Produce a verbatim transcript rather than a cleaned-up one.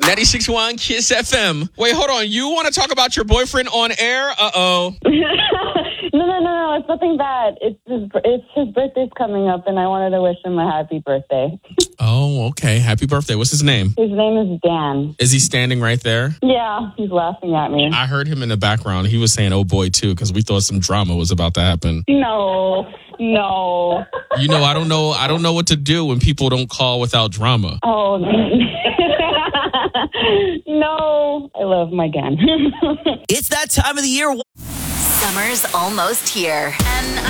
ninety-six point one Kiss F M. Wait, hold on. You want to talk about your boyfriend on air? Uh-oh. No, no, no, no. It's nothing bad. It's his, it's his birthday's coming up, and I wanted to wish him a happy birthday. Oh, okay. Happy birthday. What's his name? His name is Dan. Is he standing right there? Yeah, he's laughing at me. I heard him in the background. He was saying, oh, boy, too, because we thought some drama was about to happen. No, no. You know, I don't know. I don't know what to do when people don't call without drama. Oh, no. I love my Dan. It's that time of the year. Summer's almost here. And